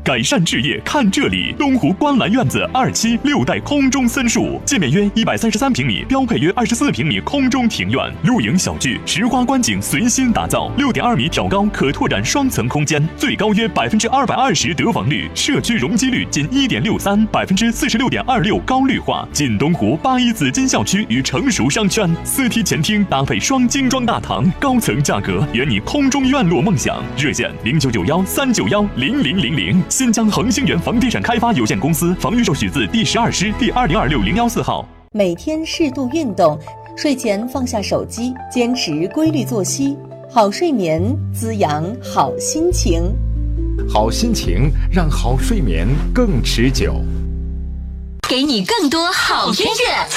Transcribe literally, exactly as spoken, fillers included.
改善置业看这里。东湖观澜院子二期六代空中森树，建面约一百三十三平米，标配约二十四平米空中庭院，露营小聚，石花观景随心打造，六点二米挑高，可拓展双层空间，最高约百分之二百二十得房率，社区容积率仅一点六三，百分之四十六点二六高绿化，近东湖八一紫金校区与成熟商圈，四梯前厅搭配双精装大堂，高层价格圆你空中院落梦想。热线零九九幺三九幺零零零零。新疆恒星源房地产开发有限公司房预售许字第十二师第二零二六零幺四号。 每天适度运动，睡前放下手机，坚持规律作息，好睡眠滋养好心情， 好心情让好睡眠更持久。 给你更多好音乐。